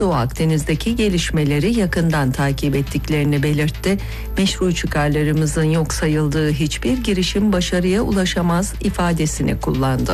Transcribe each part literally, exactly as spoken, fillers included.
Doğu Akdeniz'deki gelişmeleri yakından takip ettiklerini belirtti. Meşru çıkarlarımızın yok sayıldığı hiçbir girişim başarıya ulaşamaz ifadesini kullandı.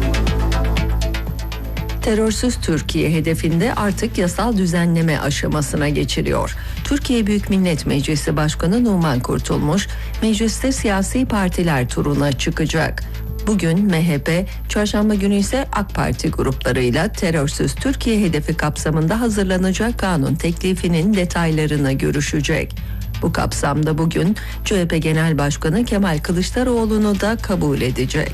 Terörsüz Türkiye hedefinde artık yasal düzenleme aşamasına geçiliyor. Türkiye Büyük Millet Meclisi Başkanı Numan Kurtulmuş, mecliste siyasi partiler turuna çıkacak. Bugün M H P, çarşamba günü ise AK Parti gruplarıyla terörsüz Türkiye hedefi kapsamında hazırlanacak kanun teklifinin detaylarını görüşecek. Bu kapsamda bugün C H P Genel Başkanı Kemal Kılıçdaroğlu'nu da kabul edecek.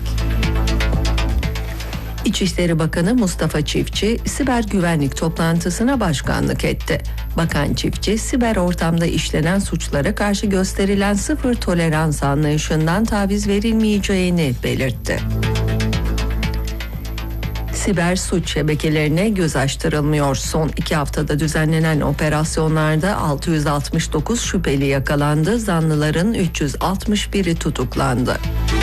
İçişleri Bakanı Mustafa Çiftçi, siber güvenlik toplantısına başkanlık etti. Bakan Çiftçi, siber ortamda işlenen suçlara karşı gösterilen sıfır tolerans anlayışından taviz verilmeyeceğini belirtti. Siber suç şebekelerine göz açtırılmıyor. Son iki haftada düzenlenen operasyonlarda altı yüz altmış dokuz şüpheli yakalandı, zanlıların üç yüz altmış biri tutuklandı.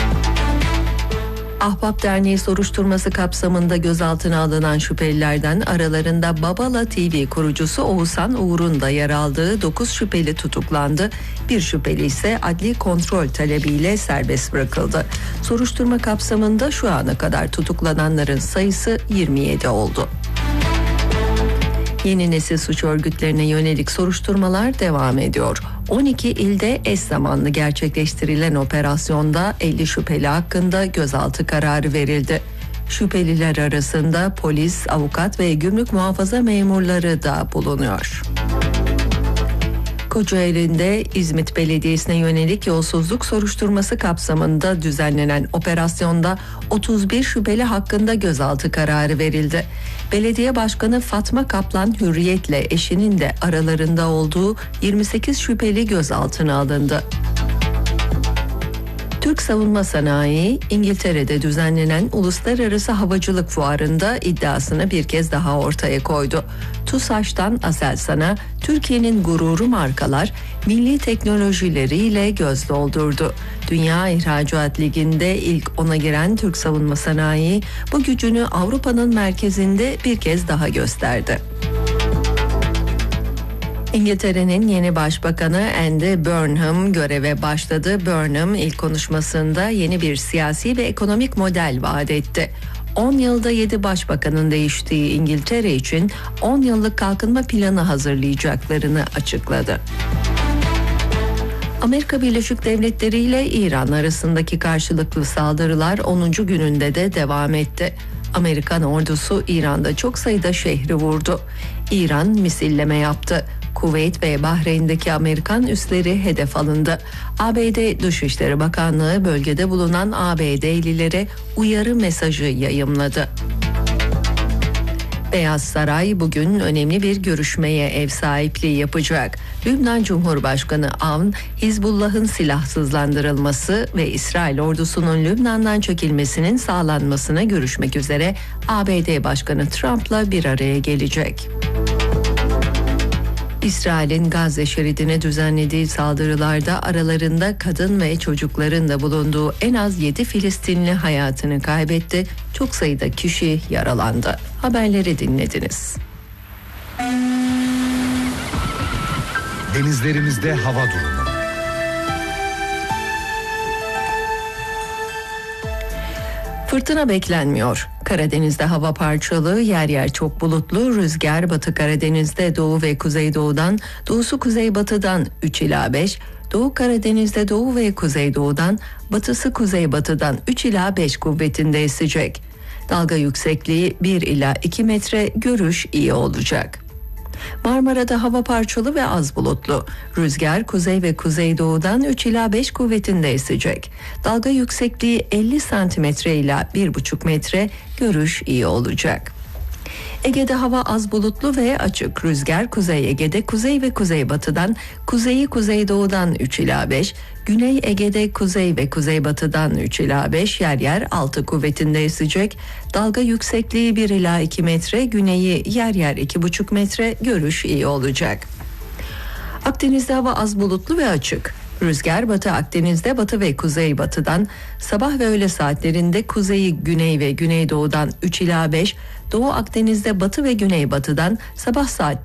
Ahbap Derneği soruşturması kapsamında gözaltına alınan şüphelilerden aralarında Babala T V kurucusu Oğuzhan Uğur'un da yer aldığı dokuz şüpheli tutuklandı. Bir şüpheli ise adli kontrol talebiyle serbest bırakıldı. Soruşturma kapsamında şu ana kadar tutuklananların sayısı yirmi yedi oldu. Yeni nesil suç örgütlerine yönelik soruşturmalar devam ediyor. on iki ilde eş zamanlı gerçekleştirilen operasyonda elli şüpheli hakkında gözaltı kararı verildi. Şüpheliler arasında polis, avukat ve gümrük muhafaza memurları da bulunuyor. Kocaeli'nde İzmit Belediyesi'ne yönelik yolsuzluk soruşturması kapsamında düzenlenen operasyonda otuz bir şüpheli hakkında gözaltı kararı verildi. Belediye Başkanı Fatma Kaplan Hürriyet'le eşinin de aralarında olduğu yirmi sekiz şüpheli gözaltına alındı. Türk Savunma Sanayi, İngiltere'de düzenlenen Uluslararası Havacılık Fuarı'nda iddiasını bir kez daha ortaya koydu. TUSAŞ'tan Aselsan'a Türkiye'nin gururu markalar milli teknolojileriyle göz doldurdu. Dünya İhracat Ligi'nde ilk ona giren Türk Savunma Sanayi bu gücünü Avrupa'nın merkezinde bir kez daha gösterdi. İngiltere'nin yeni başbakanı Andy Burnham göreve başladı. Burnham ilk konuşmasında yeni bir siyasi ve ekonomik model vaat etti. on yılda yedi başbakanın değiştiği İngiltere için on yıllık kalkınma planı hazırlayacaklarını açıkladı. Amerika Birleşik Devletleri ile İran arasındaki karşılıklı saldırılar onuncu gününde de devam etti. Amerikan ordusu İran'da çok sayıda şehri vurdu. İran misilleme yaptı. Kuveyt ve Bahreyn'deki Amerikan üsleri hedef alındı. A B D Dışişleri Bakanlığı bölgede bulunan A B D'lilere uyarı mesajı yayımladı. Beyaz Saray bugün önemli bir görüşmeye ev sahipliği yapacak. Lübnan Cumhurbaşkanı Avn, Hizbullah'ın silahsızlandırılması ve İsrail ordusunun Lübnan'dan çekilmesinin sağlanmasına görüşmek üzere A B D Başkanı Trump'la bir araya gelecek. İsrail'in Gazze şeridine düzenlediği saldırılarda aralarında kadın ve çocukların da bulunduğu en az yedi Filistinli hayatını kaybetti. Çok sayıda kişi yaralandı. Haberleri dinlediniz. Denizlerimizde hava durumu. Fırtına beklenmiyor. Karadeniz'de hava parçalı, yer yer çok bulutlu, rüzgar Batı Karadeniz'de doğu ve kuzeydoğudan, doğusu kuzeybatıdan üç ila beş, Doğu Karadeniz'de doğu ve kuzeydoğudan, batısı kuzeybatıdan üç ila beş kuvvetinde esecek. Dalga yüksekliği bir ila iki metre, görüş iyi olacak. Marmara'da hava parçalı ve az bulutlu. Rüzgar kuzey ve kuzeydoğudan üç ila beş kuvvetinde esecek. Dalga yüksekliği elli santimetre ila bir buçuk metre, görüş iyi olacak. Ege'de hava az bulutlu ve açık. Rüzgar Kuzey Ege'de kuzey ve kuzeybatıdan, kuzeyi kuzeydoğudan üç ila beş, Güney Ege'de kuzey ve kuzeybatıdan üç ila beş, yer yer altı kuvvetinde esecek. Dalga yüksekliği bir ila iki metre, güneyi yer yer iki buçuk metre, görüş iyi olacak. Akdeniz'de hava az bulutlu ve açık. Rüzgar batı Akdeniz'de batı ve kuzeybatıdan, sabah ve öğle saatlerinde kuzeyi güney ve güneydoğudan üç ila beş, Doğu Akdeniz'de batı ve güneybatıdan, sabah saat